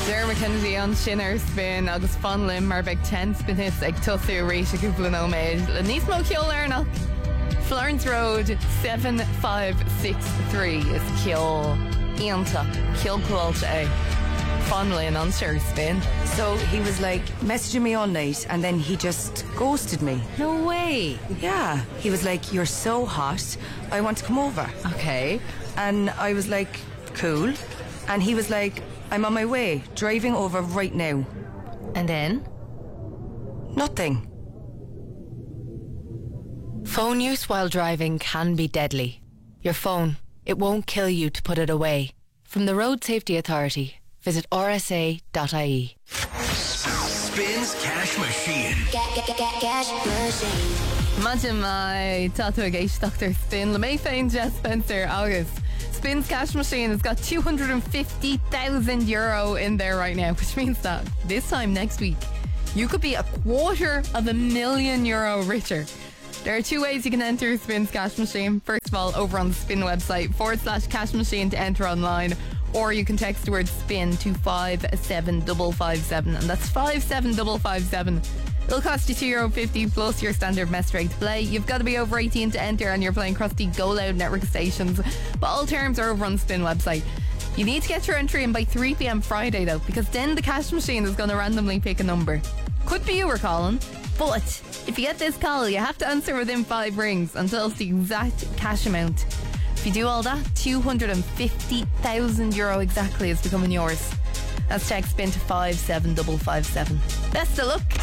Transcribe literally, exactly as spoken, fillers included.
Dermot Kennedy an Sinner spin agus fanlim mar beg ten spin hits ag tosu rééis a cúpla nóméid le níos mó ceol airnach. Florence Road seven five six three is ceol íonta ceol cúilte é. Fanlin on sure spin. So he was like messaging me all night and then he just ghosted me. No way. Yeah. He was like, you're so hot, I want to come over. Okay. And I was like, cool. And he was like, I'm on my way, driving over right now. And then? Nothing. Phone use while driving can be deadly. Your phone, it won't kill you to put it away. From the Road Safety Authority, visit r s a dot i e. Spins Cash Machine. Cash Machine. Imagine my tattoo against Doctor Spin. Le may féin Jess Spencer August. Spins Cash Machine has got two hundred fifty thousand euro in there right now, which means that this time next week you could be a quarter of a million euro richer. There are two ways you can enter Spins Cash Machine. First of all, over on the Spin website, forward slash cash machine to enter online, or you can text the word spin to five seven five five seven, and that's five seven five five seven. It'll cost you two euro fifty plus your standard mess rate to play. You've got to be over eighteen to enter, and you're playing across the Go Loud network stations. But all terms are over on the Spin website. You need to get your entry in by three p.m. Friday though, because then the cash machine is going to randomly pick a number. Could be you were calling, but if you get this call, you have to answer within five rings and tell us the exact cash amount. If you do all that, two hundred fifty thousand euro exactly is becoming yours. That's text spin to five seven five five seven. Best of luck.